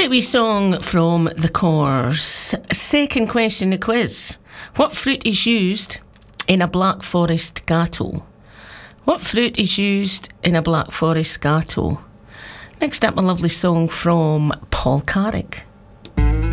Great wee song from The Corrs. Second question, the quiz. What fruit is used in a Black Forest gateau? What fruit is used in a Black Forest gateau? Next up, a lovely song from Paul Carrick.